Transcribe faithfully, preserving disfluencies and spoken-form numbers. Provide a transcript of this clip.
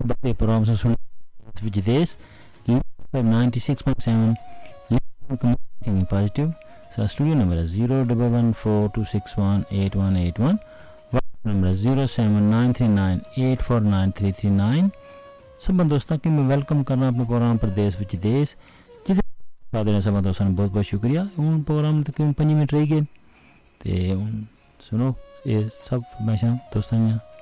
बाकी प्रोग्राम से सुन विदेश ninety six point seven thinking positive. So studio number is zero one one four two six one eight one eight one. WhatsApp number is zero seven nine three nine eight four nine three three nine. सब दोस्तों की मैं welcome करना अपने programme प्रदेश विच देश जिते देने सब दोस्तों बहुत बहुत शुक्रिया. उन प्रोग्राम तक पंज मिनट रह गए ते सुनो ये सब मैं दोस्तों